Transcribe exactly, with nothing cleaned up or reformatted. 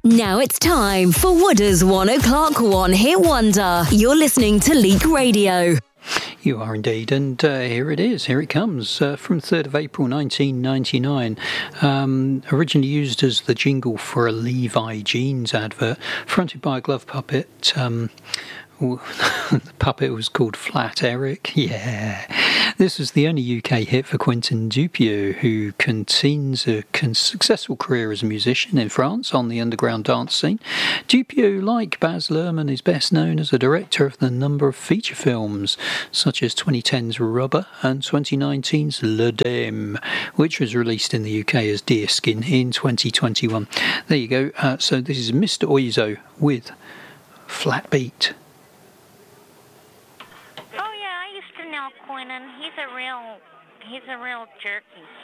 Now it's time for Wooder's One O'Clock One Hit Wonder. You're listening to Leak Radio. You are indeed, and uh, here it is, here it comes, uh, from third of April nineteen ninety-nine, um, originally used as the jingle for a Levi Jeans advert, fronted by a glove puppet. Um, the puppet was called Flat Eric. Yeah. This was the only U K hit for Quentin Dupieux, who continues a con- successful career as a musician in France on the underground dance scene. Dupieux, like Baz Luhrmann, is best known as a director of a number of feature films, such as twenty ten's Rubber and twenty nineteen's Le Dame, which was released in the U K as Deerskin in twenty twenty-one. There you go. Uh, so this is Mister Oizo with Flat Beat. Oh yeah, I used to know Quentin. He's a real, he's a real jerky.